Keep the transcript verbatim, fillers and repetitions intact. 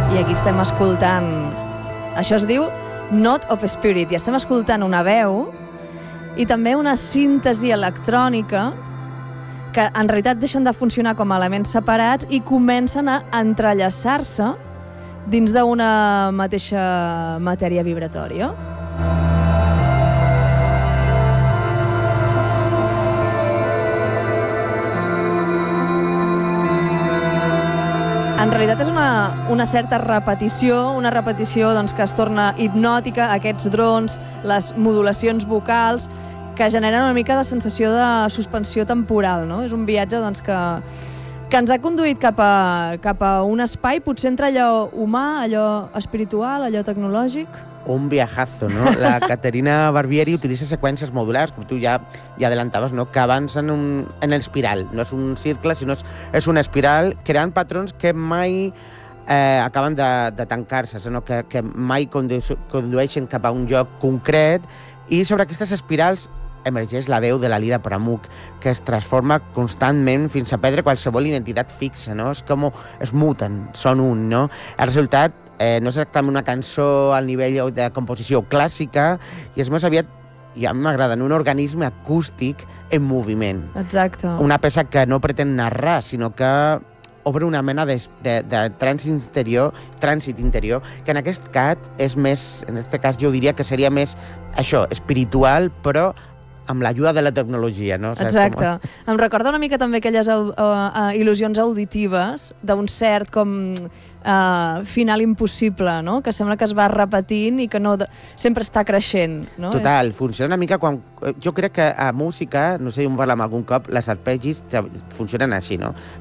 I aquí estem escoltant... Això es diu Note of Spirit, i estem escoltant una veu i també una síntesi electrònica que en realitat deixen de funcionar com a elements separats i comencen a entrellaçar-se dins d'una mateixa matèria vibratòria. En realitat és una, una certa repetició, una repetició doncs, que es torna hipnòtica, aquests drons, les modulacions vocals, que generen una mica de sensació de suspensió temporal, no? És un viatge doncs, que, que ens ha conduït cap a, cap a un espai, potser entre allò humà, allò espiritual, allò tecnològic. Un viajazo, ¿no? La Caterina Barbieri utiliza secuencias modulares, como tú ya, ya adelantabas, ¿no? Que avançan un, en el espiral. No és un cercle, sinó és, és una espiral, creant patrons que mai eh, acaben de, de tancar-se, sinó que, que mai condu condueixen cap a un lloc concret, i sobre aquestes espirals emergeix la veu de la Lira Pramuk, que es transforma constantment fins a perdre qualsevol identitat fixa, no? És com es muten, són un, no? El resultat eh, no és exactament una cançó al nivell de composició clàssica, i és més aviat, i a mi m'agrada, un organisme acústic en moviment. Exacte. Una peça que no pretén narrar, sinó que obre una mena de, de, de trànsit interior, trànsit interior, que en aquest cas és més, en aquest cas jo diria que seria més això, espiritual, però amb l'ajuda de la tecnologia, no? Saps Exacte. Com? Em recorda una mica també aquelles uh, uh, il·lusions auditives d'un cert com uh, final impossible, no? Que sembla que es va repetint i que no de... sempre està creixent, no? Total, és... funciona una mica quan... Jo crec que a música, no sé, un parla algun cop, les arpegis funcionen així, no?